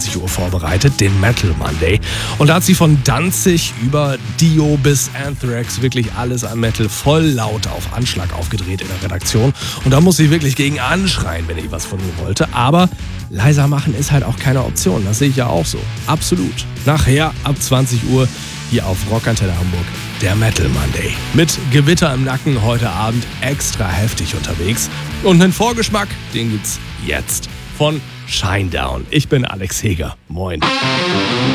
20 Uhr vorbereitet, den Metal Monday. Und da hat sie von Danzig über Dio bis Anthrax wirklich alles an Metal voll laut auf Anschlag aufgedreht in der Redaktion. Und da muss sie wirklich gegen anschreien, wenn ich was von ihr wollte. Aber leiser machen ist halt auch keine Option, das sehe ich ja auch so. Absolut. Nachher ab 20 Uhr hier auf Rockantenne Hamburg, der Metal Monday. Mit Gewitter im Nacken heute Abend extra heftig unterwegs. Und einen Vorgeschmack, den gibt's jetzt von Shinedown. Ich bin Alex Heger. Moin.